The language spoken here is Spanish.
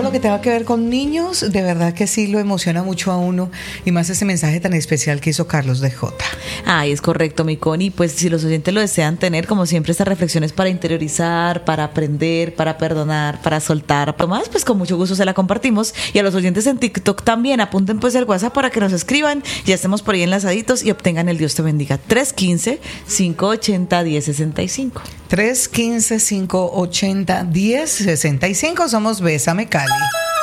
lo que tenga que ver con niños, de verdad que sí lo emociona mucho a uno, y más ese mensaje tan especial que hizo Carlos de J. Ay, es correcto, mi Connie. Pues si los oyentes lo desean tener, como siempre, estas reflexiones para interiorizar, para aprender, para perdonar, para soltar, más, pues con mucho gusto se la compartimos. Y a los oyentes en TikTok también, apunten pues el WhatsApp para que nos escriban, ya estemos por ahí enlazaditos y obtengan el Dios te bendiga. 315-580-1065. 315-580-1065. Somos Bésame Cali.